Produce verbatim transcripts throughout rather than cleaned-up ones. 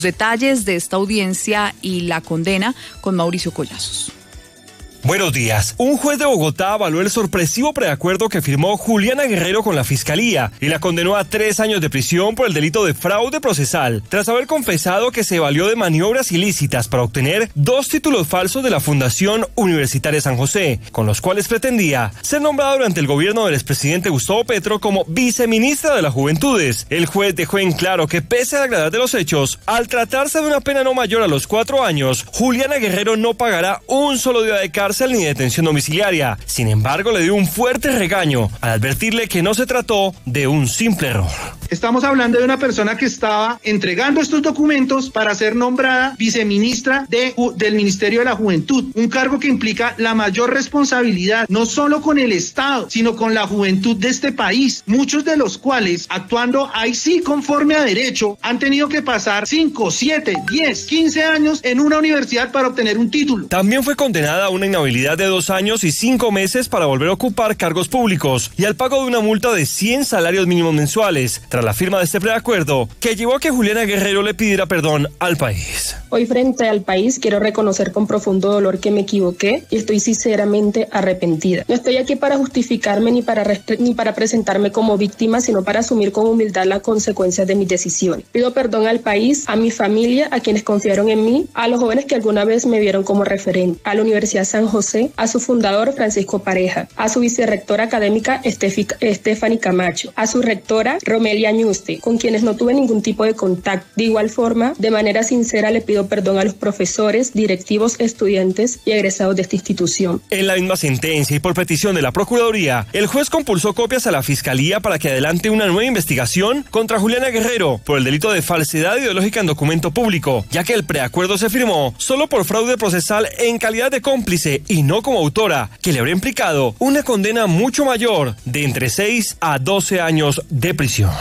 Detalles de esta audiencia y la condena con Mauricio Collazos. Buenos días. Un juez de Bogotá avaló el sorpresivo preacuerdo que firmó Juliana Guerrero con la Fiscalía y la condenó a tres años de prisión por el delito de fraude procesal, tras haber confesado que se valió de maniobras ilícitas para obtener dos títulos falsos de la Fundación Universitaria San José, con los cuales pretendía ser nombrada durante el gobierno del expresidente Gustavo Petro como viceministra de las Juventudes. El juez dejó en claro que, pese a la gravedad de los hechos, al tratarse de una pena no mayor a los cuatro años, Juliana Guerrero no pagará un solo día de cárcel ni detención domiciliaria. Sin embargo, le dio un fuerte regaño al advertirle que no se trató de un simple error. Estamos hablando de una persona que estaba entregando estos documentos para ser nombrada viceministra de, del Ministerio de la Juventud, un cargo que implica la mayor responsabilidad, no solo con el Estado, sino con la juventud de este país, muchos de los cuales, actuando ahí sí conforme a derecho, han tenido que pasar cinco, siete, diez, quince años en una universidad para obtener un título. También fue condenada a una inhabilidad de dos años y cinco meses para volver a ocupar cargos públicos y al pago de una multa de cien salarios mínimos mensuales, tras la firma de este preacuerdo que llevó a que Juliana Guerrero le pidiera perdón al país. Hoy, frente al país, quiero reconocer con profundo dolor que me equivoqué y estoy sinceramente arrepentida. No estoy aquí para justificarme ni para, restri- ni para presentarme como víctima, sino para asumir con humildad las consecuencias de mis decisiones. Pido perdón al país, a mi familia, a quienes confiaron en mí, a los jóvenes que alguna vez me vieron como referente, a la Universidad San José, a su fundador Francisco Pareja, a su vicerrectora académica Stephanie Camacho, a su rectora Romelia Ñuste, con quienes no tuve ningún tipo de contacto. De igual forma, de manera sincera le pido perdón a los profesores, directivos, estudiantes y egresados de esta institución. En la misma sentencia y por petición de la Procuraduría, el juez compulsó copias a la Fiscalía para que adelante una nueva investigación contra Juliana Guerrero por el delito de falsedad ideológica en documento público, ya que el preacuerdo se firmó solo por fraude procesal en calidad de cómplice y no como autora, que le habría implicado una condena mucho mayor de entre seis a doce años de prisión.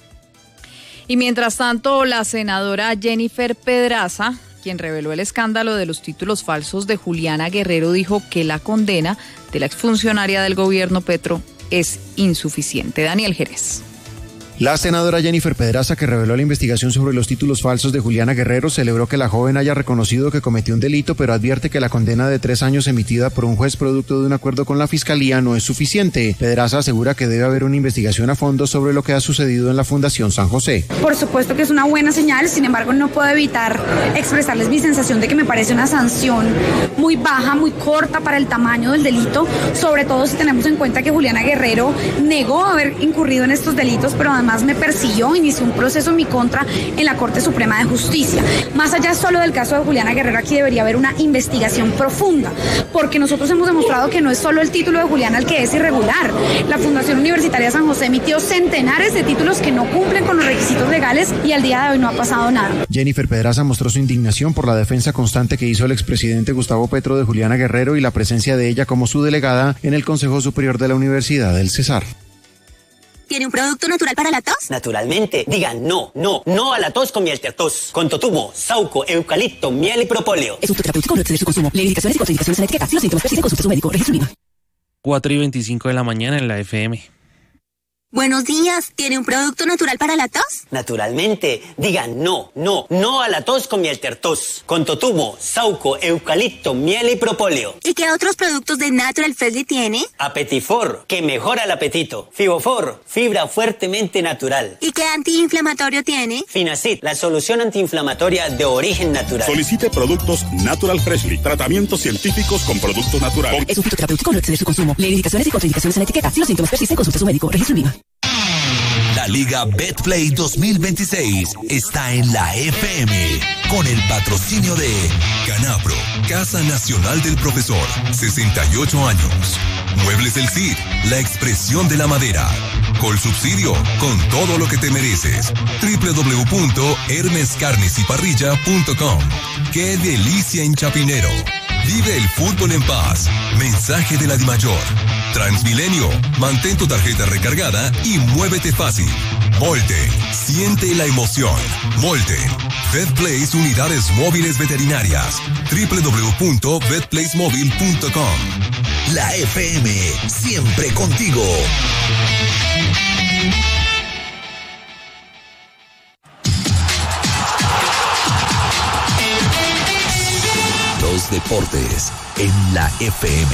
Y mientras tanto, la senadora Jennifer Pedraza, quien reveló el escándalo de los títulos falsos de Juliana Guerrero, dijo que la condena de la exfuncionaria del gobierno Petro es insuficiente. Daniel Jerez. La senadora Jennifer Pedraza, que reveló la investigación sobre los títulos falsos de Juliana Guerrero, celebró que la joven haya reconocido que cometió un delito, pero advierte que la condena de tres años emitida por un juez producto de un acuerdo con la Fiscalía no es suficiente. Pedraza asegura que debe haber una investigación a fondo sobre lo que ha sucedido en la Fundación San José. Por supuesto que es una buena señal, sin embargo no puedo evitar expresarles mi sensación de que me parece una sanción muy baja, muy corta para el tamaño del delito, sobre todo si tenemos en cuenta que Juliana Guerrero negó haber incurrido en estos delitos, pero además Además me persiguió, inició un proceso en mi contra en la Corte Suprema de Justicia. Más allá solo del caso de Juliana Guerrero, aquí debería haber una investigación profunda, porque nosotros hemos demostrado que no es solo el título de Juliana el que es irregular. La Fundación Universitaria San José emitió centenares de títulos que no cumplen con los requisitos legales y al día de hoy no ha pasado nada. Jennifer Pedraza mostró su indignación por la defensa constante que hizo el expresidente Gustavo Petro de Juliana Guerrero y la presencia de ella como su delegada en el Consejo Superior de la Universidad del Cesar. ¿Tiene un producto natural para la tos? Naturalmente. Digan no, no, no a la tos con miel tos. Con totumo, sauco, eucalipto, miel y propóleo. Es un terapéutico, no excede su consumo. Lee indicaciones y contraindicaciones en la etiqueta. Si los síntomas persisten, consulte a su médico. Registro Unida. cuatro y veinticinco de la mañana en la F M. Buenos días. ¿Tiene un producto natural para la tos? Naturalmente. Digan no, no, no a la tos con miel tos. Con totumo, sauco, eucalipto, miel y propóleo. ¿Y qué otros productos de Natural Freshly tiene? Apetifor, que mejora el apetito. Fibofor, fibra fuertemente natural. ¿Y qué antiinflamatorio tiene? Finacid, la solución antiinflamatoria de origen natural. Solicite productos Natural Freshly. Tratamientos científicos con productos naturales. Es un fitoterapéutico, no excede su consumo. Lee indicaciones y contraindicaciones en la etiqueta. Si los síntomas persisten, consulte a su médico. Registro Unida. La Liga Betplay dos mil veintiséis está en la F M con el patrocinio de Canapro, Casa Nacional del Profesor, sesenta y ocho años. Muebles El Cid, la expresión de la madera. Colsubsidio, con todo lo que te mereces. doble u doble u doble u punto hermes carnes y parrilla punto com. ¡Qué delicia en Chapinero! Vive el fútbol en paz. Mensaje de la Dimayor. Transmilenio, mantén tu tarjeta recargada y muévete fácil. Volte, siente la emoción. Volte. Betplace Unidades Móviles Veterinarias. doble u doble u doble u punto betplace móvil punto com. La F M, siempre contigo. deportes en la F M.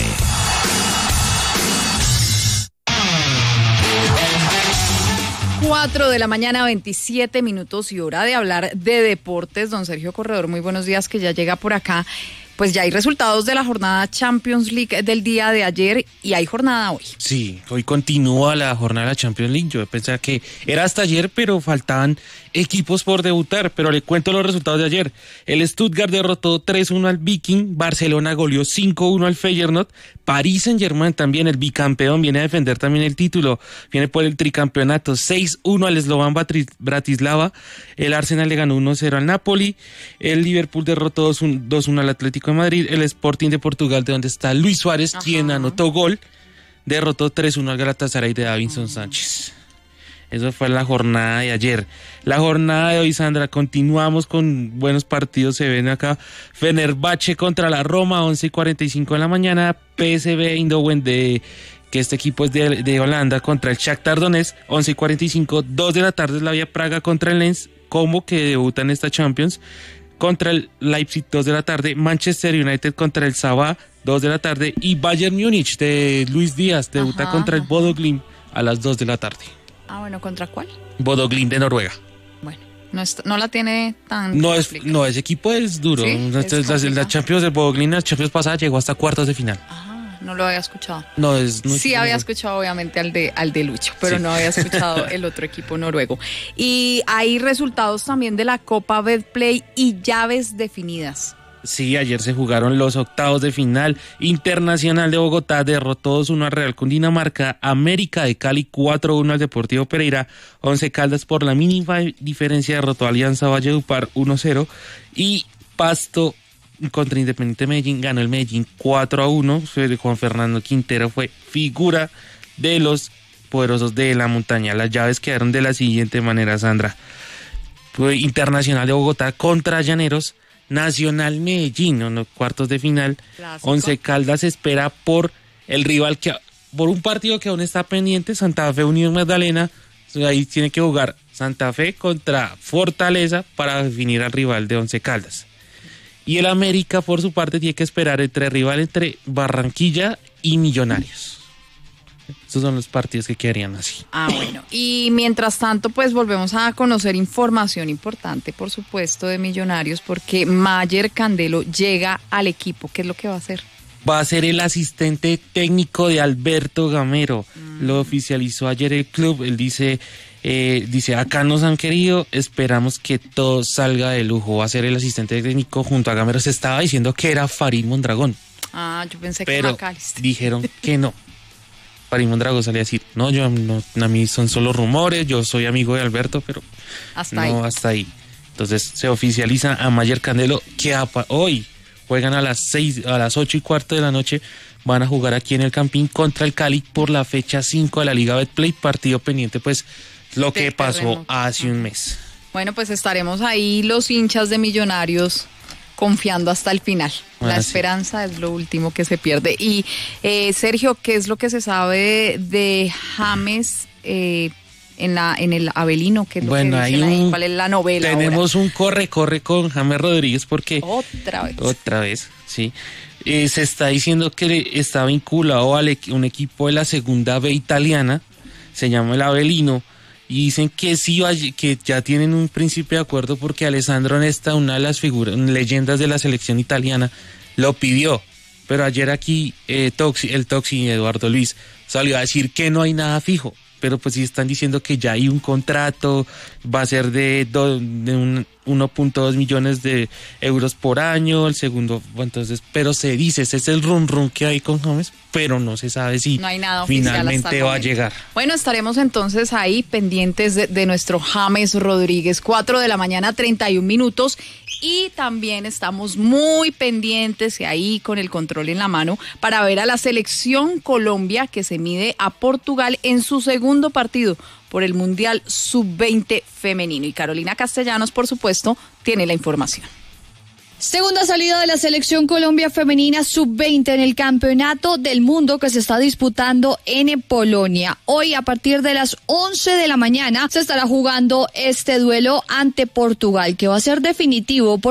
Cuatro de la mañana, veintisiete minutos y hora de hablar de deportes. Don Sergio Corredor, muy buenos días, que ya llega por acá. Pues ya hay resultados de la jornada Champions League del día de ayer y hay jornada hoy. Sí, hoy continúa la jornada de la Champions League. Yo pensaba que era hasta ayer, pero faltaban equipos por debutar. Pero le cuento los resultados de ayer. El Stuttgart derrotó tres uno al Viking, Barcelona goleó cinco uno al Feyenoord, París Saint-Germain también, el bicampeón, viene a defender también el título, viene por el tricampeonato, seis uno al Slovan Bratislava, el Arsenal le ganó uno cero al Napoli, el Liverpool derrotó dos uno al Atlético de Madrid, el Sporting de Portugal, de donde está Luis Suárez, Ajá. quien anotó gol, derrotó tres uno al Galatasaray de Davinson uh-huh. Sánchez. Eso fue la jornada de ayer. La jornada de hoy, Sandra, continuamos con buenos partidos. Se ven acá Fenerbahce contra la Roma, once y cuarenta y cinco de la mañana. P S V Eindhoven, de, que este equipo es de, de Holanda, contra el Shakhtar Donetsk, once y cuarenta y cinco. dos de la tarde es la Vía Praga contra el Lens, como que debuta en esta Champions. Contra el Leipzig, dos de la tarde. Manchester United contra el Sabah, dos de la tarde. Y Bayern Múnich de Luis Díaz debuta ajá, contra el Bodo Glimt a las dos de la tarde. Ah, bueno, ¿contra cuál? Bodo Glimt de Noruega. Bueno, no, está, no la tiene tan... No, es, no, ese equipo es duro. ¿Sí? Es la, la Champions del Bodo Glimt, la Champions pasada llegó hasta cuartos de final. Ajá, no lo había escuchado. No, es... No, sí, no, había no. escuchado obviamente al de, al de Lucho, pero sí. no había escuchado el otro equipo noruego. Y hay resultados también de la Copa Betplay y llaves definidas. Sí, ayer se jugaron los octavos de final. Internacional de Bogotá derrotó dos uno al Real Cundinamarca. América de Cali cuatro uno al Deportivo Pereira. Once Caldas por la mínima diferencia derrotó a Alianza Valledupar uno cero. Y Pasto contra Independiente Medellín ganó el Medellín cuatro a uno. Juan Fernando Quintero fue figura de los poderosos de la montaña. Las llaves quedaron de la siguiente manera, Sandra. Fue Internacional de Bogotá contra Llaneros. Nacional Medellín en los cuartos de final. Clásico. Once Caldas espera por el rival, que por un partido que aún está pendiente, Santa Fe Unión Magdalena. Ahí tiene que jugar Santa Fe contra Fortaleza para definir al rival de Once Caldas. Y el América, por su parte, tiene que esperar entre rival entre Barranquilla y Millonarios. Estos son los partidos que quedarían así. Ah, bueno. Y mientras tanto, pues volvemos a conocer información importante, por supuesto, de Millonarios, porque Mayer Candelo llega al equipo. ¿Qué es lo que va a hacer? Va a ser el asistente técnico de Alberto Gamero. Mm. Lo oficializó ayer el club. Él dice, eh, dice, acá nos han querido, esperamos que todo salga de lujo. Va a ser el asistente técnico junto a Gamero. Se estaba diciendo que era Farid Mondragón. Ah, yo pensé que era McAllister. Dijeron que no. Farid Mondragón salía a decir, no, yo no, a mí son solo rumores, yo soy amigo de Alberto, pero hasta no, ahí. hasta ahí. Entonces se oficializa a Mayer Candelo, que apa, hoy juegan a las seis, a las ocho y cuarto de la noche, van a jugar aquí en el Campín contra el Cali por la fecha cinco de la Liga Betplay, partido pendiente, pues lo que pasó hace un mes. Bueno, pues estaremos ahí los hinchas de Millonarios confiando hasta el final. La ah, esperanza sí. es lo último que se pierde. Y eh, Sergio, ¿qué es lo que se sabe de James eh, en la en el Avelino? ¿Qué es lo bueno, que hay un, ahí? ¿Cuál es la novela? Tenemos ahora? un corre-corre con James Rodríguez porque... Otra vez. Otra vez, sí. Eh, se está diciendo que está vinculado a un equipo de la segunda B italiana, se llama el Avelino. Y dicen que sí, que ya tienen un principio de acuerdo porque Alessandro Nesta, una de las figuras, leyendas de la selección italiana, lo pidió. Pero ayer aquí eh, Toxi, el Toxi, Eduardo Luis, salió a decir que no hay nada fijo. Pero pues sí están diciendo que ya hay un contrato, va a ser de, do, de un uno punto dos millones de euros por año, el segundo, entonces, pero se dice, ese es el run run que hay con James, pero no se sabe si no hay nada finalmente va a llegar. Bueno, estaremos entonces ahí pendientes de, de nuestro James Rodríguez, cuatro de la mañana, treinta y un minutos, y también estamos muy pendientes y ahí con el control en la mano para ver a la selección Colombia que se mide a Portugal en su segundo partido por el Mundial sub veinte femenino. Y Carolina Castellanos, por supuesto, tiene la información. Segunda salida de la selección Colombia femenina sub veinte en el Campeonato del Mundo que se está disputando en Polonia. Hoy a partir de las once de la mañana se estará jugando este duelo ante Portugal, que va a ser definitivo por